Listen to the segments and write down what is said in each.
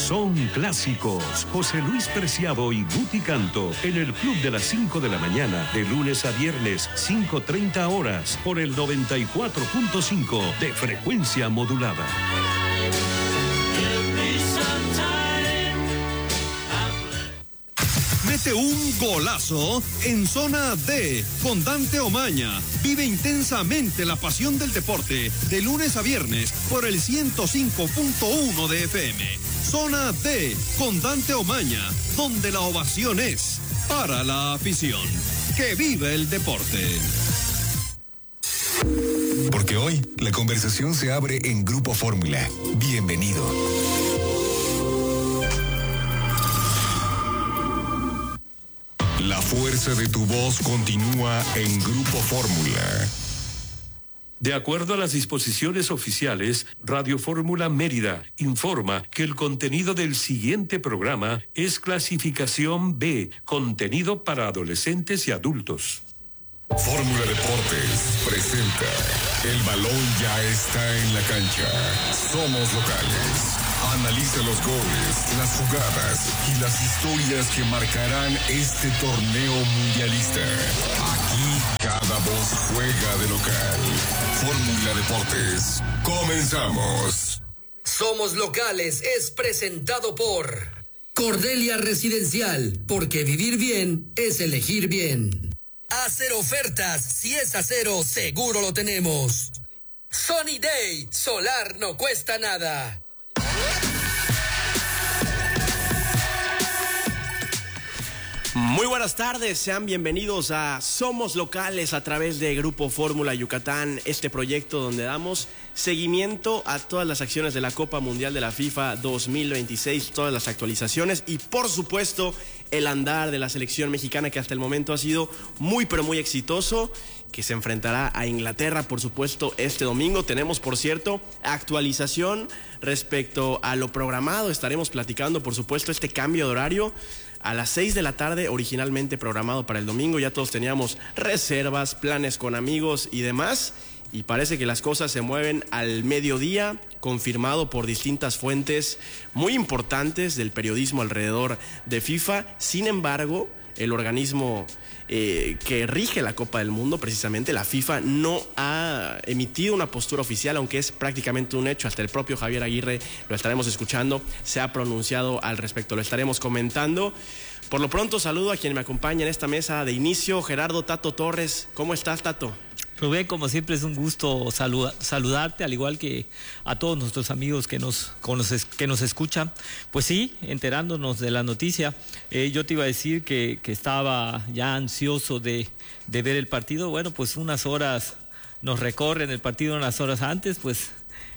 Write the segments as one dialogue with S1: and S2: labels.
S1: son clásicos. José Luis Preciado y Guti Canto en el Club de las 5 de la mañana, de lunes a viernes, 5:30 horas, por el 94.5 de frecuencia modulada.
S2: Mete un golazo en Zona D con Dante Omaña. Vive intensamente la pasión del deporte de lunes a viernes por el 105.1 de FM. Zona D con Dante Omaña, donde la ovación es para la afición. ¡Que vive el deporte!
S3: Porque hoy la conversación se abre en Grupo Fórmula. Bienvenido. La fuerza de tu voz continúa en Grupo Fórmula.
S1: De acuerdo a las disposiciones oficiales, Radio Fórmula Mérida informa que el contenido del siguiente programa es clasificación B, contenido para adolescentes y adultos.
S3: Fórmula Deportes presenta El balón ya está en la cancha. Somos locales. Analiza los goles, las jugadas y las historias que marcarán este torneo mundialista. Aquí cada voz juega de local. Fórmula Deportes. Comenzamos.
S4: Somos Locales es presentado por Cordelia Residencial, porque vivir bien es elegir bien. Hacer ofertas, si es acero, seguro lo tenemos. Sunny Day, solar no cuesta nada.
S5: Muy buenas tardes, sean bienvenidos a Somos Locales a través de Grupo Fórmula Yucatán, este proyecto donde damos seguimiento a todas las acciones de la Copa Mundial de la FIFA 2026, todas las actualizaciones y por supuesto el andar de la selección mexicana, que hasta el momento ha sido muy pero muy exitoso, que se enfrentará a Inglaterra por supuesto este domingo. Tenemos por cierto actualización respecto a lo programado, estaremos platicando por supuesto este cambio de horario a las 6 de la tarde, originalmente programado para el domingo. Ya todos teníamos reservas, planes con amigos y demás, y parece que las cosas se mueven al mediodía, confirmado por distintas fuentes muy importantes del periodismo alrededor de FIFA. Sin embargo, el organismo que rige la Copa del Mundo, precisamente la FIFA, no ha emitido una postura oficial, aunque es prácticamente un hecho. Hasta el propio Javier Aguirre, lo estaremos escuchando, se ha pronunciado al respecto, lo estaremos comentando. Por lo pronto saludo a quien me acompaña en esta mesa de inicio, Gerardo Tato Torres. ¿Cómo estás, Tato?
S6: Rubén, como siempre es un gusto saludarte, al igual que a todos nuestros amigos que nos escuchan. Pues sí, enterándonos de la noticia, yo te iba a decir que estaba ya ansioso de ver el partido. Bueno, pues unas horas nos recorren el partido, unas horas antes, pues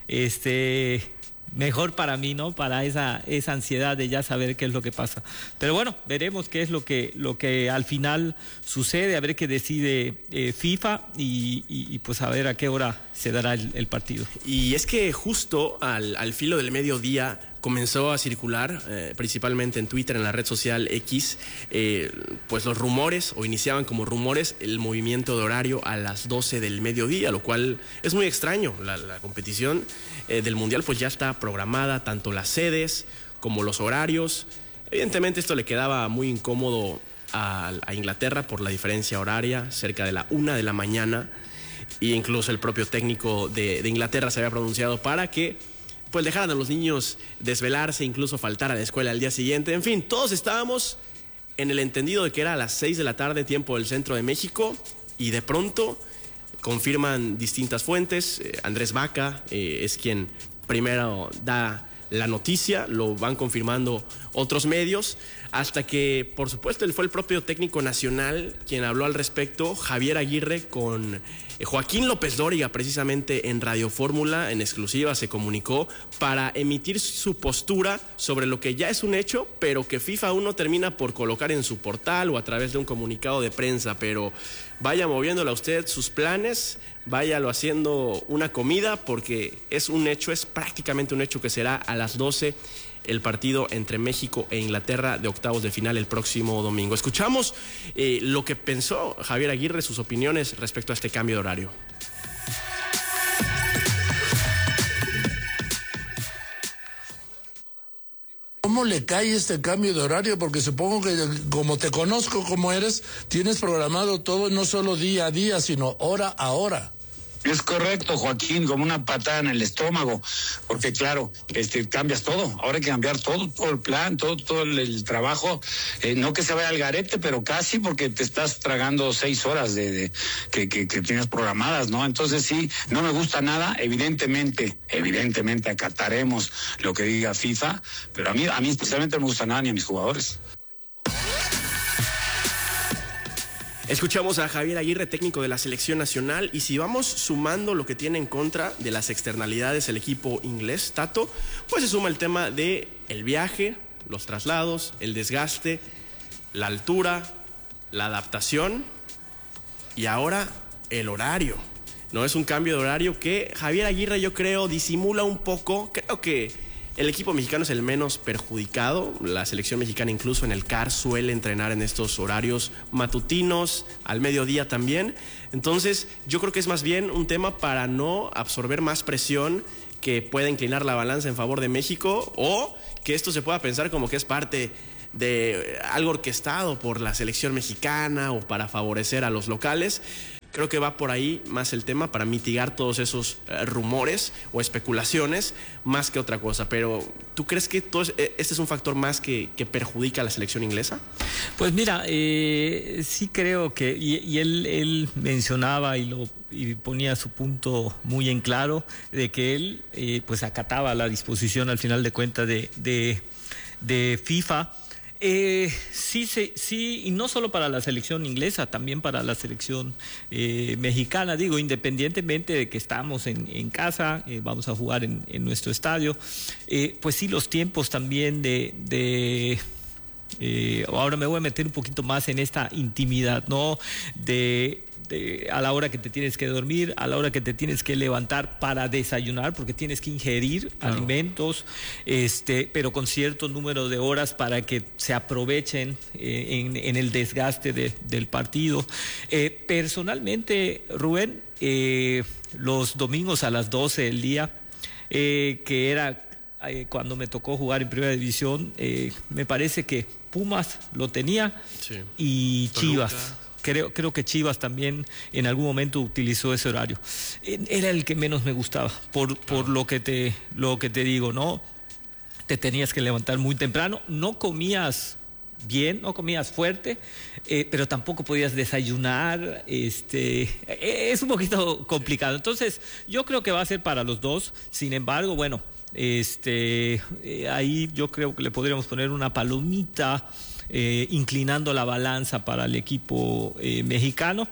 S6: mejor para mí, ¿no? Para esa ansiedad de ya saber qué es lo que pasa. Pero bueno, veremos qué es lo que al final sucede, a ver qué decide FIFA y pues a ver a qué hora se dará el partido.
S5: Y es que justo al filo del mediodía comenzó a circular, principalmente en Twitter, en la red social X, pues los rumores, o iniciaban como rumores, el movimiento de horario a las 12 del mediodía, lo cual es muy extraño. La competición del Mundial pues ya está programada, tanto las sedes como los horarios. Evidentemente esto le quedaba muy incómodo a Inglaterra por la diferencia horaria, cerca de la 1 de la mañana, e incluso el propio técnico de Inglaterra se había pronunciado para que pues dejaran a los niños desvelarse, incluso faltar a la escuela al día siguiente. En fin, todos estábamos en el entendido de que era a las 6 de la tarde, tiempo del centro de México, y de pronto confirman distintas fuentes. Andrés Vaca es quien primero da la noticia, lo van confirmando otros medios, hasta que, por supuesto, él fue el propio técnico nacional quien habló al respecto, Javier Aguirre, con Joaquín López Dóriga, precisamente en Radio Fórmula, en exclusiva se comunicó para emitir su postura sobre lo que ya es un hecho, pero que FIFA aún no termina por colocar en su portal o a través de un comunicado de prensa. Pero vaya moviéndole a usted sus planes, váyalo haciendo una comida, porque es un hecho, es prácticamente un hecho que será a las 12 el partido entre México e Inglaterra de octavos de final el próximo domingo. Escuchamos lo que pensó Javier Aguirre, sus opiniones respecto a este cambio de horario.
S7: ¿cómo le cae este cambio de horario? Porque supongo que, como te conozco como eres, tienes programado todo, no solo día a día, sino hora a hora.
S8: Es correcto, Joaquín, como una patada en el estómago, porque claro, cambias todo, ahora hay que cambiar todo el plan, todo el trabajo, no que se vaya al garete, pero casi, porque te estás tragando 6 horas que tienes programadas, ¿no? Entonces sí, no me gusta nada, evidentemente acataremos lo que diga FIFA, pero a mí especialmente no me gusta nada ni a mis jugadores.
S5: Escuchamos a Javier Aguirre, técnico de la selección nacional, y si vamos sumando lo que tiene en contra de las externalidades el equipo inglés, Tato, pues se suma el tema de el viaje, los traslados, el desgaste, la altura, la adaptación y ahora el horario. No es un cambio de horario que Javier Aguirre, yo creo, disimula un poco. Creo que el equipo mexicano es el menos perjudicado. La selección mexicana incluso en el CAR suele entrenar en estos horarios matutinos, al mediodía también. Entonces yo creo que es más bien un tema para no absorber más presión que pueda inclinar la balanza en favor de México, o que esto se pueda pensar como que es parte de algo orquestado por la selección mexicana o para favorecer a los locales. Creo que va por ahí más el tema, para mitigar todos esos rumores o especulaciones, más que otra cosa. Pero, ¿tú crees que este es un factor más que perjudica a la selección inglesa?
S6: Pues mira, sí creo que, y él mencionaba y ponía su punto muy en claro, de que él pues acataba la disposición al final de cuentas de FIFA. Sí, y no solo para la selección inglesa, también para la selección mexicana. Digo, independientemente de que estamos en casa, vamos a jugar en nuestro estadio, pues sí, los tiempos también ahora me voy a meter un poquito más en esta intimidad, ¿no? A la hora que te tienes que dormir, a la hora que te tienes que levantar para desayunar, porque tienes que ingerir alimentos, pero con cierto número de horas para que se aprovechen en el desgaste del partido. Personalmente, Rubén, los domingos a las 12 del día, que era cuando me tocó jugar en Primera División, me parece que Pumas lo tenía, sí, y Chivas. Creo que Chivas también en algún momento utilizó ese horario. Era el que menos me gustaba, por lo que te digo, ¿no? Te tenías que levantar muy temprano, no comías bien, no comías fuerte, pero tampoco podías desayunar. Es un poquito complicado. Entonces, yo creo que va a ser para los dos. Sin embargo, bueno, ahí yo creo que le podríamos poner una palomita, inclinando la balanza para el equipo mexicano.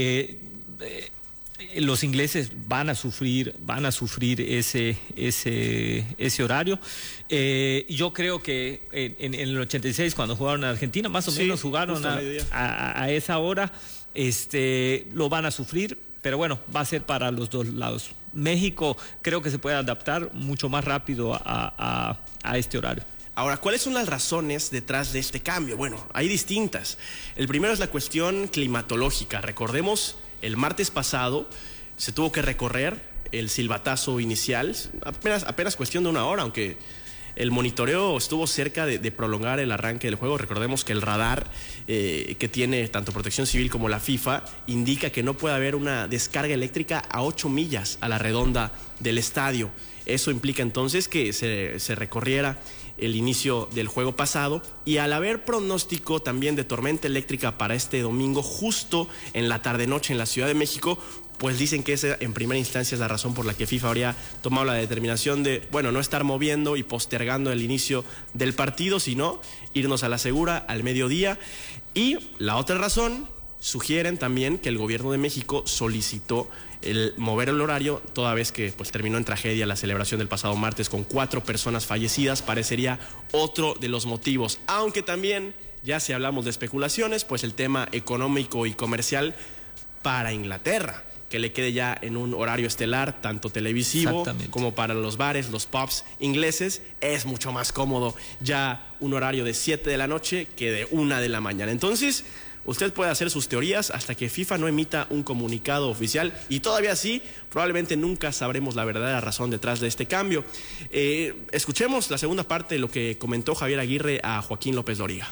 S6: Los ingleses van a sufrir ese horario. Yo creo que en el 86, cuando jugaron en Argentina, más o menos jugaron a esa hora. Lo van a sufrir, pero bueno, va a ser para los dos lados. México creo que se puede adaptar mucho más rápido a este horario.
S5: Ahora, ¿cuáles son las razones detrás de este cambio? Bueno, hay distintas. El primero es la cuestión climatológica. Recordemos, el martes pasado se tuvo que recorrer el silbatazo inicial, apenas cuestión de 1 hora, aunque el monitoreo estuvo cerca de prolongar el arranque del juego. Recordemos que el radar que tiene tanto Protección Civil como la FIFA indica que no puede haber una descarga eléctrica a 8 millas a la redonda del estadio. Eso implica entonces que se recorriera el inicio del juego pasado, y al haber pronóstico también de tormenta eléctrica para este domingo, justo en la tarde-noche en la Ciudad de México, pues dicen que esa en primera instancia es la razón por la que FIFA habría tomado la determinación de, bueno, no estar moviendo y postergando el inicio del partido, sino irnos a la segura al mediodía. Y la otra razón, sugieren también que el gobierno de México solicitó el mover el horario, toda vez que pues terminó en tragedia la celebración del pasado martes con 4 personas fallecidas. Parecería otro de los motivos, aunque también, ya si hablamos de especulaciones, pues el tema económico y comercial para Inglaterra, que le quede ya en un horario estelar, tanto televisivo como para los bares, los pubs ingleses. Es mucho más cómodo ya un horario de 7 de la noche que de 1 de la mañana. Entonces, Usted puede hacer sus teorías hasta que FIFA no emita un comunicado oficial, y todavía así, probablemente nunca sabremos la verdadera razón detrás de este cambio. Escuchemos la segunda parte de lo que comentó Javier Aguirre a Joaquín López Dóriga.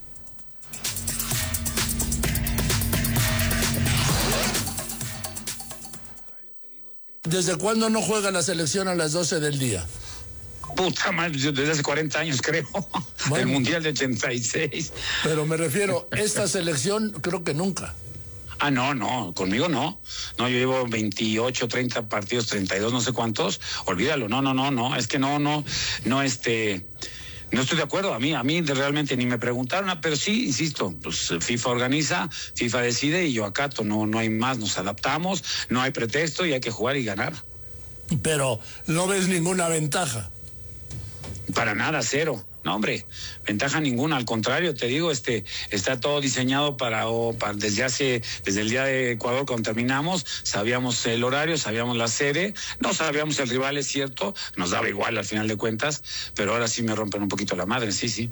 S7: ¿Desde cuándo no juega la selección a las 12 del día?
S8: Puta madre, desde hace 40 años creo, bueno, el Mundial de 86.
S7: Pero me refiero, esta selección creo que nunca.
S8: Ah, no, conmigo no. No, yo llevo 28, 30 partidos, 32, no sé cuántos. Olvídalo, no, es que no estoy de acuerdo. A mí realmente ni me preguntaron, pero sí, insisto, pues FIFA organiza, FIFA decide y yo acato, no hay más, nos adaptamos, no hay pretexto y hay que jugar y ganar.
S7: Pero no ves ninguna ventaja.
S8: Para nada, cero. No, hombre, ventaja ninguna, al contrario, te digo, está todo diseñado desde el día de Ecuador cuando terminamos, sabíamos el horario, sabíamos la sede, no sabíamos el rival, es cierto, nos daba igual al final de cuentas, pero ahora sí me rompen un poquito la madre, sí.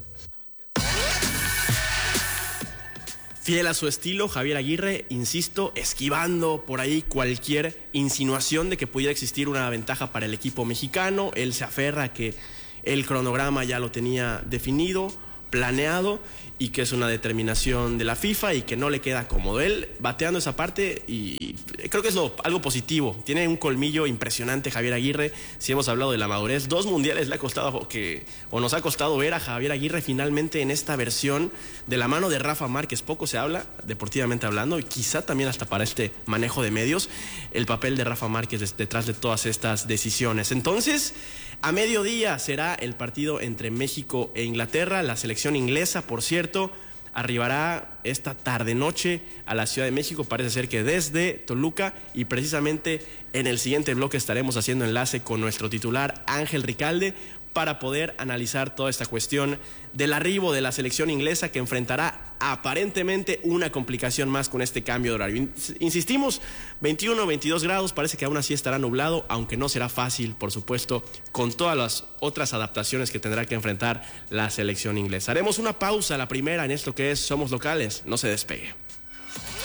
S5: Fiel a su estilo, Javier Aguirre, insisto, esquivando por ahí cualquier insinuación de que pudiera existir una ventaja para el equipo mexicano. Él se aferra a que el cronograma ya lo tenía definido, planeado, y que es una determinación de la FIFA y que no le queda cómodo. Él bateando esa parte, y creo que es algo positivo. Tiene un colmillo impresionante Javier Aguirre. Si hemos hablado de la madurez, 2 mundiales le ha costado nos ha costado ver a Javier Aguirre finalmente en esta versión de la mano de Rafa Márquez. Poco se habla, deportivamente hablando, y quizá también hasta para este manejo de medios, el papel de Rafa Márquez detrás de todas estas decisiones. Entonces, a mediodía será el partido entre México e Inglaterra. La selección inglesa, por cierto, arribará esta tarde-noche a la Ciudad de México, parece ser que desde Toluca, y precisamente en el siguiente bloque estaremos haciendo enlace con nuestro titular Ángel Ricalde para poder analizar toda esta cuestión del arribo de la selección inglesa, que enfrentará aparentemente una complicación más con este cambio de horario. Insistimos, 21, 22 grados, parece que aún así estará nublado, aunque no será fácil, por supuesto, con todas las otras adaptaciones que tendrá que enfrentar la selección inglesa. Haremos una pausa, la primera en esto que es Somos Locales, no se despegue.